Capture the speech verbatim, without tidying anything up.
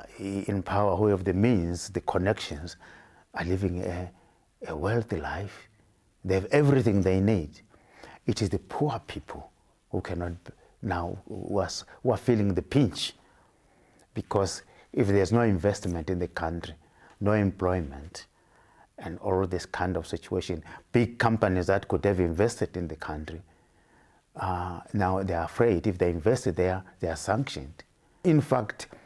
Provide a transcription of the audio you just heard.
are in power, who have the means, the connections, are living a, a wealthy life. They have everything they need. It is the poor people who cannot now, who are, who are feeling the pinch, because if there's no investment in the country, no employment, and all this kind of situation, big companies that could have invested in the country, uh, now they're afraid if they invested there, they are sanctioned. In fact,